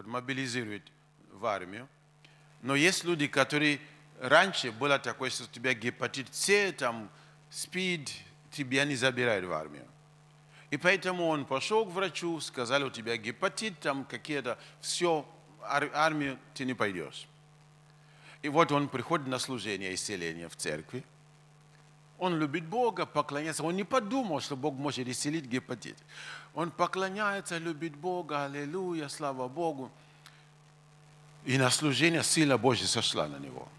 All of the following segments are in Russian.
мобилизировать в армию. Но есть люди, которые раньше было такое, что у тебя гепатит С, там, СПИД, тебя не забирают в армию. И поэтому он пошел к врачу, сказали, у тебя гепатит, там какие-то, все, армию ты не пойдешь. И вот он приходит на служение исцеления в церкви. Он любит Бога, поклоняется. Он не подумал, что Бог может исцелить гепатит. Он поклоняется, любит Бога, аллилуйя, слава Богу. И на служение сила Божья сошла на него.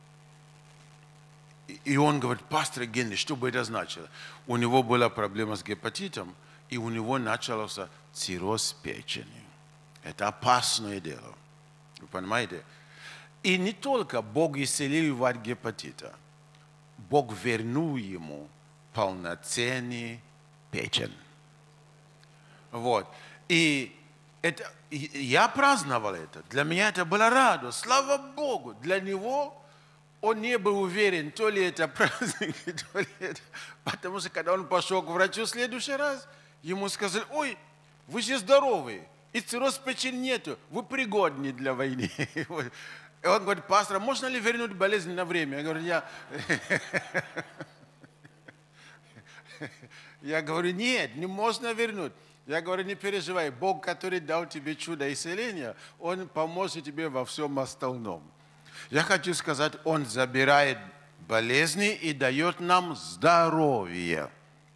И он говорит, пастор Генри, что бы это значило? У него была проблема с гепатитом, и у него начался цирроз печени. Это опасное дело. Вы понимаете? И не только Бог исцелил его от гепатита. Бог вернул ему полноценный печень. Вот. И я праздновал это. Для меня это была радость. Слава Богу. Для него он не был уверен, то ли это праздник, то ли это... Потому что когда он пошел к врачу в следующий раз, ему сказали, ой, вы же здоровые, и цирроз печени нету, вы пригодны для войны. И он говорит, пастор, можно ли вернуть болезнь на время? Я говорю, я говорю, нет, не можно вернуть. Я говорю, не переживай, Бог, который дал тебе чудо исцеления, Он поможет тебе во всем остальном. Я хочу сказать, Он забирает болезни и дает нам здоровье.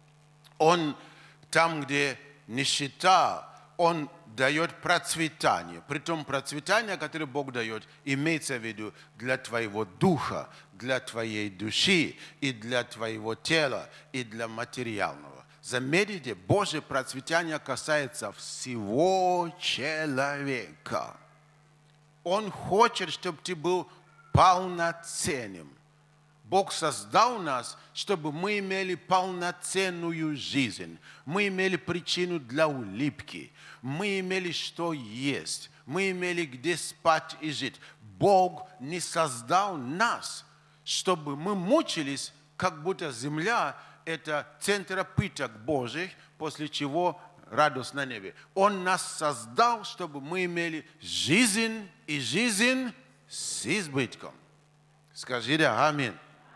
Он там, где нищета, Он дает процветание. Притом процветание, которое Бог дает, имеется в виду для твоего духа, для твоей души, и для твоего тела, и для материального. Заметьте, Божье процветание касается всего человека. Он хочет, чтобы ты был полноценным. Бог создал нас, чтобы мы имели полноценную жизнь. Мы имели причину для улыбки. Мы имели что есть. Мы имели где спать и жить. Бог не создал нас, чтобы мы мучились, как будто земля – это центр пыток Божьих, после чего радость на небе. Он нас создал, чтобы мы имели жизнь и жизнь с избытком. Скажите аминь.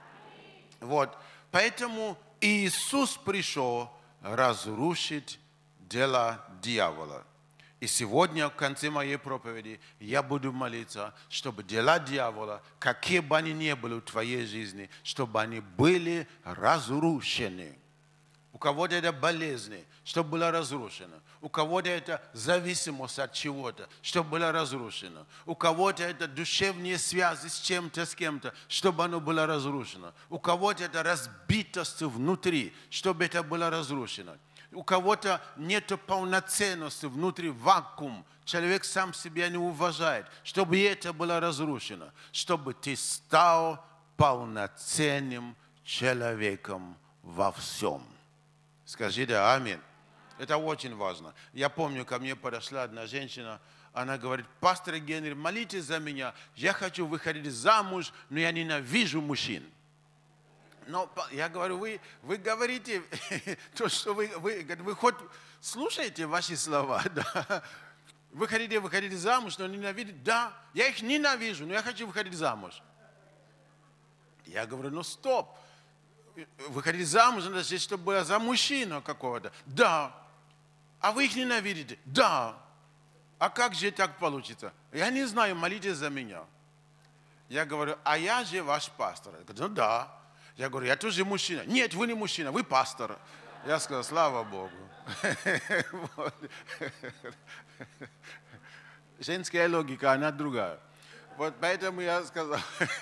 Вот. Поэтому Иисус пришел разрушить дела дьявола. И сегодня, в конце моей проповеди, я буду молиться, чтобы дела дьявола, какие бы они ни были в твоей жизни, чтобы они были разрушены. У кого-то это болезни, чтобы было разрушено. У кого-то это зависимость от чего-то, чтобы было разрушено. У кого-то это душевные связи с чем-то, с кем-то, чтобы оно было разрушено. У кого-то это разбитость внутри, чтобы это было разрушено. У кого-то нет полноценности внутри, вакуум. Человек сам себя не уважает, чтобы это было разрушено. Чтобы ты стал полноценным человеком во всем. Скажите аминь. Это очень важно. Я помню, ко мне подошла одна женщина, она говорит, пастор Генри, молитесь за меня, я хочу выходить замуж, но я ненавижу мужчин. Но я говорю, вы говорите то, что вы хоть слушаете ваши слова, да? Вы хотите выходить замуж, но ненавидите? Да, я их ненавижу, но я хочу выходить замуж. Я говорю, ну стоп. Выходить замуж, надо, чтобы было за мужчину какого-то. Да. А вы их ненавидите? Да. А как же так получится? Я не знаю, молитесь за меня. Я говорю, а я же ваш пастор. Я говорю, ну да. Я говорю, я тоже мужчина. Нет, вы не мужчина, вы пастор. Я сказал, слава Богу. Женская логика, она другая. Вот поэтому я сказал,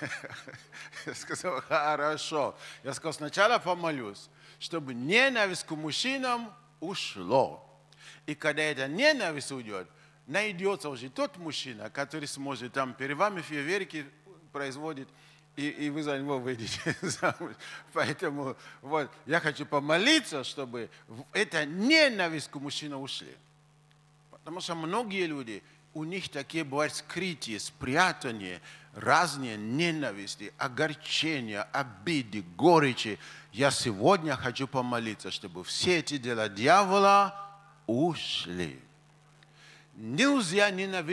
хорошо. Я сказал, сначала помолюсь, чтобы ненависть к мужчинам ушло. И когда эта ненависть уйдет, найдется уже тот мужчина, который сможет там перед вами фейерверки производить, и вы за него выйдете замуж. Поэтому вот, я хочу помолиться, чтобы эта ненависть к мужчинам ушли. Потому что многие люди, у них такие бывают скрытые, спрятанные, разные ненависти, огорчения, обиды, горечи. Я сегодня хочу помолиться, чтобы все эти дела дьявола ушли. Нельзя ненавидеть